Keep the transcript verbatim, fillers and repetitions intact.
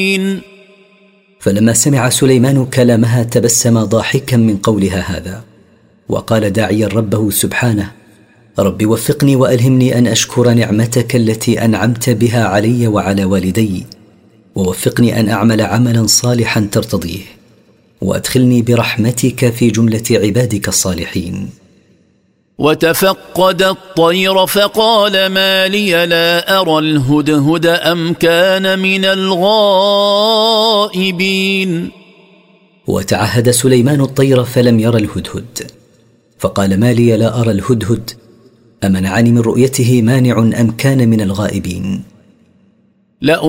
فلما سمع سليمان كلامها تبسم ضاحكا من قولها هذا، وقال داعيا ربه سبحانه: رب وفقني وألهمني أن أشكر نعمتك التي أنعمت بها علي وعلى والدي، ووفقني أن أعمل عملا صالحا ترتضيه، وأدخلني برحمتك في جملة عبادك الصالحين. وتفقد الطير فقال ما لي لا أرى الهدهد أم كان من الغائبين. وتعهد سليمان الطير فلم ير الهدهد، فقال ما لي لا أرى الهدهد أمنعني من رؤيته مانع أم كان من الغائبين.